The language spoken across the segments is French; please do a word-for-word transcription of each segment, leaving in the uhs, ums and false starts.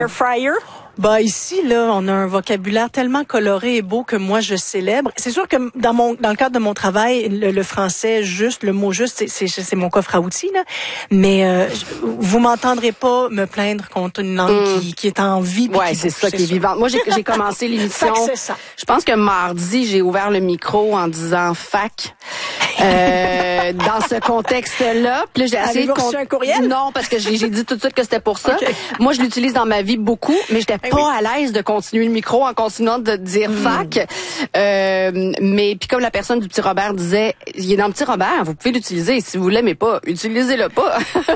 Air fryer? Bah ici là, on a un vocabulaire tellement coloré et beau que moi je célèbre. C'est sûr que dans mon dans le cadre de mon travail, le, le français juste, le mot juste, c'est c'est, c'est mon coffre à outils là. Mais euh, vous m'entendrez pas me plaindre contre une langue mm. qui, qui est en vie. Ouais, c'est ça qui est vivante. Moi, j'ai, j'ai commencé l'émission. C'est ça. Je pense que mardi, j'ai ouvert le micro en disant fac. Euh, dans ce contexte-là, puis là, j'ai essayé de reçu un courriel? Non, parce que j'ai, j'ai dit tout de suite que c'était pour ça. Okay. Moi, je l'utilise dans ma vie beaucoup, mais j'étais ben pas oui. à l'aise de continuer le micro en continuant de dire mm. fac. Euh, mais puis comme la personne du Petit Robert disait, il est dans le Petit Robert, vous pouvez l'utiliser. Si vous l'aimez pas, utilisez-le pas.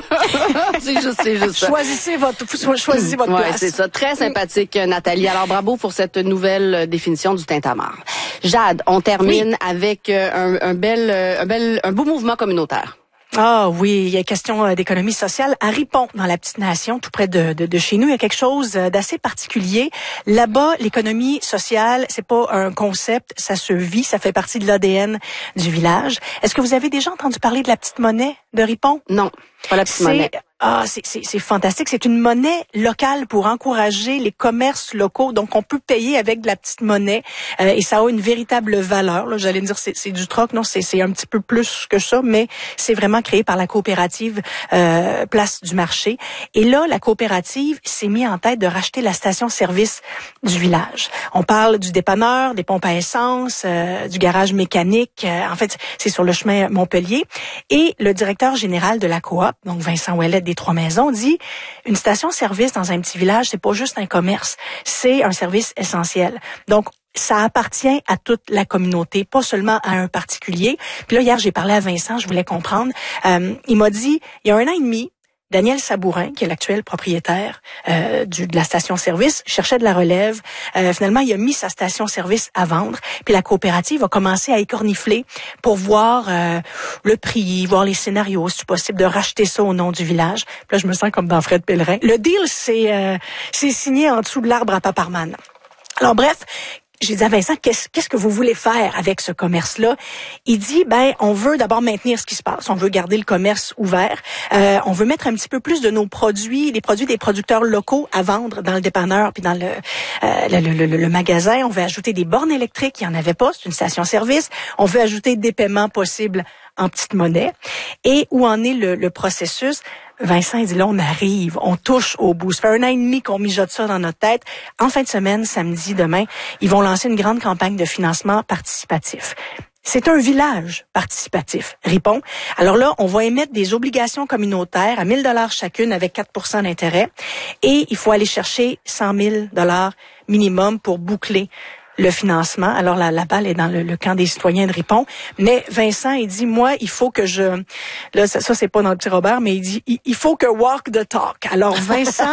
c'est juste, c'est juste ça. Choisissez votre, choisissez votre ouais, place. c'est ça. Très sympathique, Nathalie. Alors bravo pour cette nouvelle définition du tintamarre. Jade, on termine oui. avec un, un bel, un bel, un beau mouvement communautaire. Ah oui, il y a question d'économie sociale à Ripon, dans la petite nation, tout près de, de, de chez nous. Il y a quelque chose d'assez particulier. Là-bas, l'économie sociale, c'est pas un concept, ça se vit, ça fait partie de l'A D N du village. Est-ce que vous avez déjà entendu parler de la petite monnaie de Ripon? Non, pas la petite c'est... monnaie. Ah, c'est, c'est, c'est fantastique. C'est une monnaie locale pour encourager les commerces locaux. Donc, on peut payer avec de la petite monnaie euh, et ça a une véritable valeur. Là, j'allais dire c'est, c'est du troc, non, c'est, c'est un petit peu plus que ça, mais c'est vraiment créé par la coopérative euh, Place du Marché. Et là, la coopérative s'est mise en tête de racheter la station-service du village. On parle du dépanneur, des pompes à essence, euh, du garage mécanique. Euh, en fait, c'est sur le chemin Montpellier. Et le directeur général de la coop, donc Vincent Ouellet des Trois-Maisons, dit une station-service dans un petit village, c'est pas juste un commerce, c'est un service essentiel. Donc, ça appartient à toute la communauté, pas seulement à un particulier. Puis là, hier, j'ai parlé à Vincent, je voulais comprendre. Euh, il m'a dit, il y a un an et demi, Daniel Sabourin, qui est l'actuel propriétaire euh, du, de la station-service, cherchait de la relève. Euh, finalement, il a mis sa station-service à vendre. Puis la coopérative a commencé à écornifler pour voir euh, le prix, voir les scénarios, si c'est possible de racheter ça au nom du village. Puis là, je me sens comme dans Fred Pellerin. Le deal, c'est, euh, c'est signé en dessous de l'arbre à Paparman. Alors bref, j'ai dit à Vincent, qu'est-ce, qu'est-ce que vous voulez faire avec ce commerce-là? Il dit, ben, on veut d'abord maintenir ce qui se passe. On veut garder le commerce ouvert. Euh, on veut mettre un petit peu plus de nos produits, les produits des producteurs locaux à vendre dans le dépanneur puis dans le, euh, le, le, le, le magasin. On veut ajouter des bornes électriques. Il n'y en avait pas. C'est une station-service. On veut ajouter des paiements possibles en petite monnaie. Et où en est le, le processus? Vincent, il dit là, on arrive, on touche au bout. Ça fait un an et demi qu'on mijote ça dans notre tête. En fin de semaine, samedi, demain, ils vont lancer une grande campagne de financement participatif. C'est un village participatif, Ripon. Alors là, on va émettre des obligations communautaires à mille dollars chacune avec quatre pour cent d'intérêt. Et il faut aller chercher cent mille dollars minimum pour boucler le financement. Alors, la, la balle est dans le, le camp des citoyens de Ripon. Mais Vincent, il dit, moi, il faut que je... Là, ça, ça c'est pas dans le Petit Robert, mais il dit, il, il faut que walk the talk. Alors, Vincent,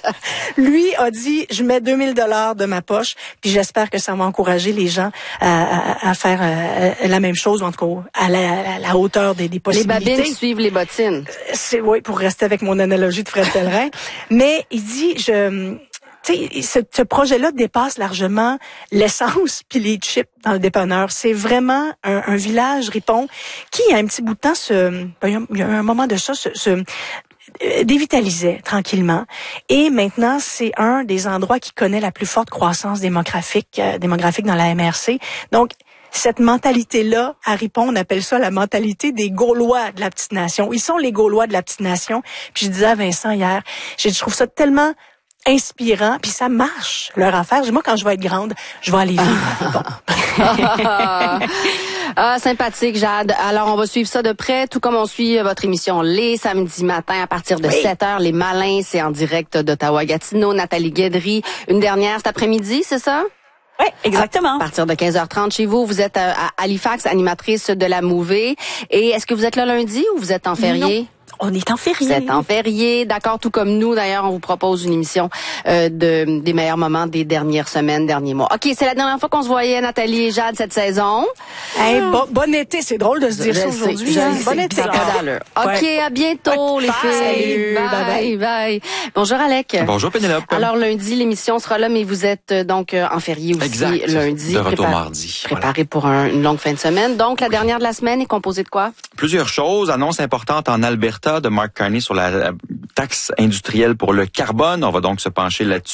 lui, a dit, je mets deux mille dollars de ma poche, puis j'espère que ça va encourager les gens à, à, à faire à, la même chose, en tout cas, à la, à la hauteur des, des possibilités. Les babines suivent les bottines. C'est, oui, pour rester avec mon analogie de Fred Pellerin. Mais il dit, je... Tu sais, ce, ce projet-là dépasse largement l'essence puis les chips dans le dépanneur. C'est vraiment un, un village Ripon qui, il y a un petit bout de temps, se, il y a un moment de ça, se, se dévitalisait tranquillement. Et maintenant, c'est un des endroits qui connaît la plus forte croissance démographique, euh, démographique dans la M R C. Donc, cette mentalité-là, à Ripon, on appelle ça la mentalité des Gaulois de la petite nation. Ils sont les Gaulois de la petite nation. Puis je disais à Vincent hier, j'ai, je trouve ça tellement inspirant, puis ça marche, leur affaire. Moi, quand je vais être grande, je vais aller vivre. ah, ah, sympathique, Jade. Alors, on va suivre ça de près, tout comme on suit votre émission les samedis matins à partir de oui. sept heures. Les Malins, c'est en direct d'Ottawa-Gatineau. Nathalie Guédry, une dernière cet après-midi, c'est ça? Oui, exactement. À partir de quinze heures trente chez vous, vous êtes à Halifax, animatrice de la Mouvée. Et est-ce que vous êtes là lundi ou vous êtes en férié? Non. On est en férié. Vous êtes en férié, d'accord, tout comme nous. D'ailleurs, on vous propose une émission euh, de des meilleurs moments des dernières semaines, derniers mois. OK, c'est la dernière fois qu'on se voyait, Nathalie et Jade, cette saison. Hey, bon, bon été, c'est drôle de se dire je ça aujourd'hui. Je hein? Bon sais, été. OK, ouais. à bientôt, les filles. Bye, bye, bye, bye. Bonjour, Alec. Bonjour, Pénélope. Alors, lundi, l'émission sera là, mais vous êtes euh, donc euh, en férié aussi exact. lundi. De retour Prépar- mardi. Préparé voilà. pour un, une longue fin de semaine. Donc, la dernière de la semaine est composée de quoi? Plusieurs choses. Annonce importante en Alberta de Mark Carney sur la taxe industrielle pour le carbone. On va donc se pencher là-dessus.